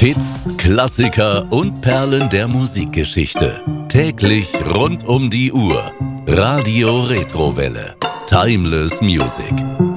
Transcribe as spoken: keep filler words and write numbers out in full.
Hits, Klassiker und Perlen der Musikgeschichte. Täglich rund um die Uhr. Radio Retrowelle. Timeless Music.